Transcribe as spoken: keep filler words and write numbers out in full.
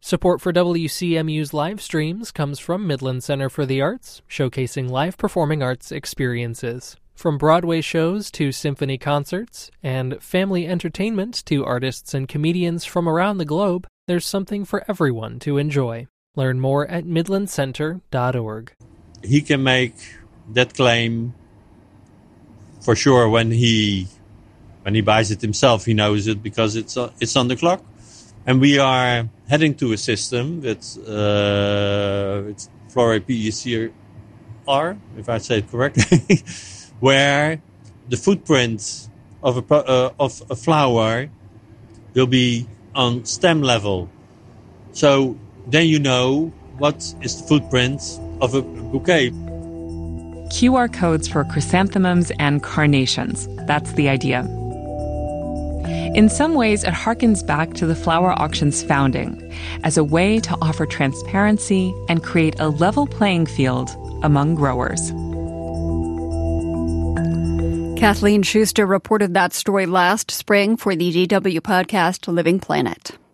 Support for W C M U's live streams comes from Midland Center for the Arts, showcasing live performing arts experiences. From Broadway shows to symphony concerts, and family entertainment to artists and comedians from around the globe, there's something for everyone to enjoy. Learn more at midland center dot org. He can make that claim for sure when he when he buys it himself. He knows it because it's uh, it's on the clock. And we are heading to a system with uh, it's fluoride P E C R, if I say it correctly, where the footprint of a uh, of a flower will be on stem level. So then you know what is the footprint of a bouquet. Q R codes for chrysanthemums and carnations. That's the idea. In some ways, it harkens back to the flower auction's founding as a way to offer transparency and create a level playing field among growers. Kathleen Schuster reported that story last spring for the D W podcast Living Planet.